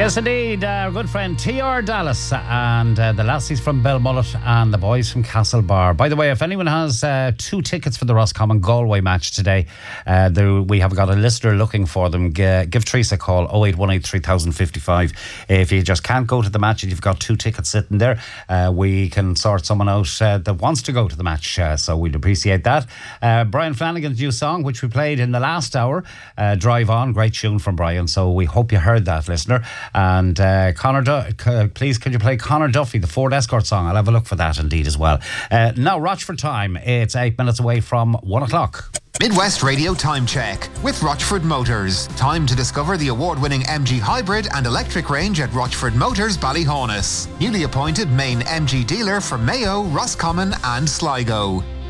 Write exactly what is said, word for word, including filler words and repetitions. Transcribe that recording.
Yes, indeed. Uh, our good friend T R Dallas and uh, the lassies from Belmullet and the boys from Castlebar. By the way, if anyone has uh, two tickets for the Roscommon Galway match today, uh, there, we have got a listener looking for them. G- give Teresa a call, oh eight one eight, three thousand fifty-five. If you just can't go to the match and you've got two tickets sitting there, uh, we can sort someone out uh, that wants to go to the match. Uh, so we'd appreciate that. Uh, Brian Flanagan's new song, which we played in the last hour, uh, Drive On, great tune from Brian. So we hope you heard that, listener. And uh, Connor, du- please, could you play Connor Duffy, the Ford Escort song? I'll have a look for that indeed as well. Uh, now, Rochford time. It's eight minutes away from one o'clock. Midwest Radio Time Check with Rochford Motors. Time to discover the award-winning M G Hybrid and electric range at Rochford Motors, Ballyhonus. Newly appointed main M G dealer for Mayo, Roscommon and Sligo.